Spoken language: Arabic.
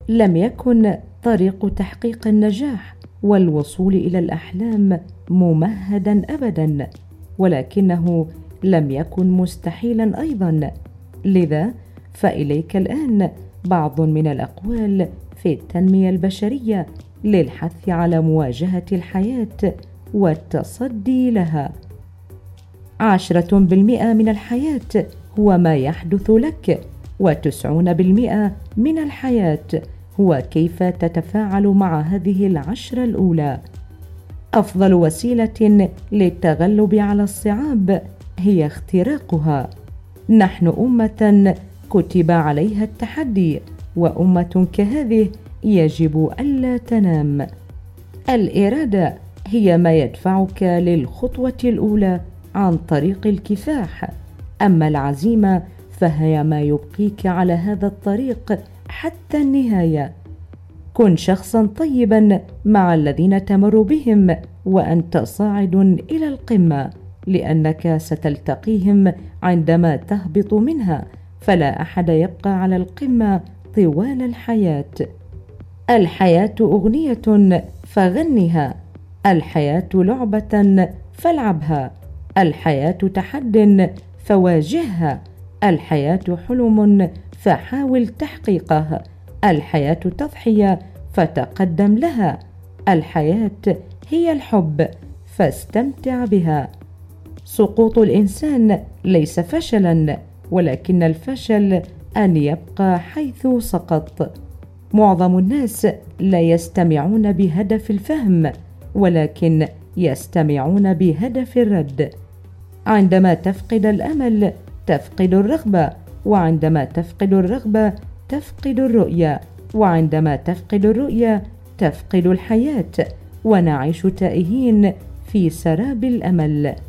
لم يكن طريق تحقيق النجاح والوصول إلى الأحلام ممهدا أبدا، ولكنه لم يكن مستحيلا أيضا. لذا فإليك الآن بعض من الأقوال في التنمية البشرية للحث على مواجهة الحياة والتصدي لها. 10% من الحياة هو ما يحدث لك، و90% من الحياة هو كيف تتفاعل مع هذه 10 الأولى. أفضل وسيلة للتغلب على الصعاب هي اختراقها. نحن أمة كتب عليها التحدي، وأمة كهذه يجب ألا تنام. الإرادة هي ما يدفعك للخطوة الأولى عن طريق الكفاح، أما العزيمة فهي ما يبقيك على هذا الطريق حتى النهاية. كن شخصا طيبا مع الذين تمر بهم وأنت صاعد إلى القمة، لأنك ستلتقيهم عندما تهبط منها، فلا أحد يبقى على القمة طوال الحياة. الحياة أغنية فغنها، الحياة لعبة فالعبها، الحياة تحد فواجهها، الحياة حلم فحاول تحقيقه، الحياة تضحية فتقدم لها، الحياة هي الحب فاستمتع بها. سقوط الإنسان ليس فشلا، ولكن الفشل أن يبقى حيث سقط. معظم الناس لا يستمعون بهدف الفهم، ولكن يستمعون بهدف الرد. عندما تفقد الأمل تفقد الرغبة، وعندما تفقد الرغبة تفقد الرؤية، وعندما تفقد الرؤية تفقد الحياة، ونعيش تائهين في سراب الأمل.